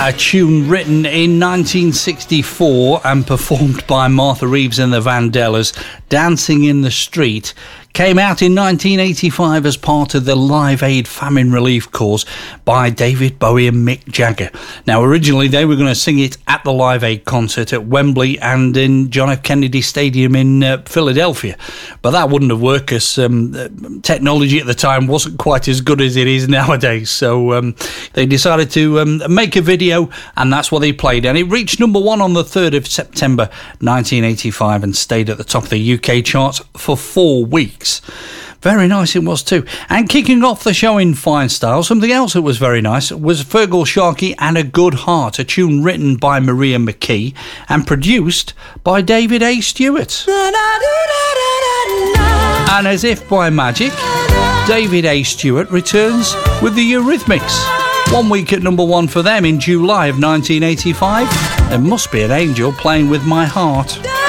A tune written in 1964 and performed by Martha Reeves and the Vandellas, Dancing in the Street, came out in 1985 as part of the Live Aid Famine Relief Course by David Bowie and Mick Jagger. Now, originally they were going to sing it at the Live Aid concert at Wembley and in John F. Kennedy Stadium in Philadelphia, but that wouldn't have worked because technology at the time wasn't quite as good as it is nowadays. So they decided to make a video, and that's what they played, and it reached number one on the 3rd of September 1985 and stayed at the top of the UK charts for 4 weeks. Very nice it was too. And kicking off the show in fine style, something else that was very nice was Feargal Sharkey and A Good Heart, a tune written by Maria McKee and produced by David A. Stewart. And as if by magic, David A. Stewart returns with the Eurythmics. 1 week at number one for them in July of 1985. There must be an angel playing with my heart.